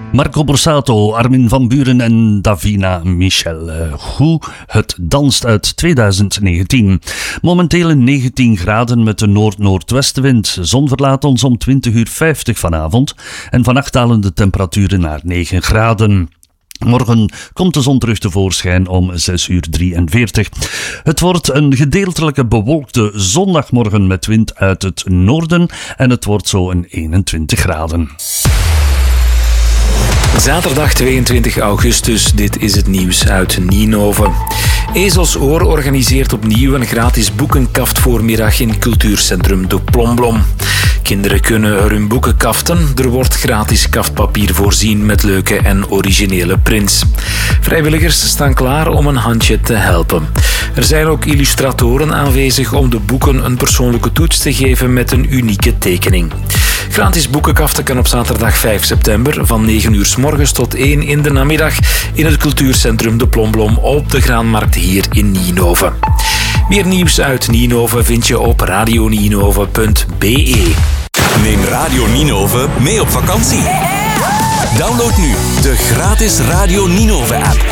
Marco Borsato, Armin van Buuren en Davina Michel. Hoe het danst uit 2019. Momenteel 19 graden met de noord-noordwestenwind. Zon verlaat ons om 20:50 vanavond. En vannacht dalen de temperaturen naar 9 graden. Morgen komt de zon terug tevoorschijn om 6:43. Het wordt een gedeeltelijke bewolkte zondagmorgen met wind uit het noorden. En het wordt zo een 21 graden. Zaterdag 22 augustus, dit is het nieuws uit Ninove. Ezelsoor organiseert opnieuw een gratis boekenkaftvoormiddag in cultuurcentrum De Plomblom. Kinderen kunnen er hun boeken kaften. Er wordt gratis kaftpapier voorzien met leuke en originele prints. Vrijwilligers staan klaar om een handje te helpen. Er zijn ook illustratoren aanwezig om de boeken een persoonlijke toets te geven met een unieke tekening. Gratis boekenkaften kan op zaterdag 5 september van 9 uur 's morgens tot 1 in de namiddag in het cultuurcentrum De Plomblom op de Graanmarkt hier in Ninove. Meer nieuws uit Ninove vind je op radioninove.be. Neem Radio Ninove mee op vakantie. Download nu de gratis Radio Ninove app.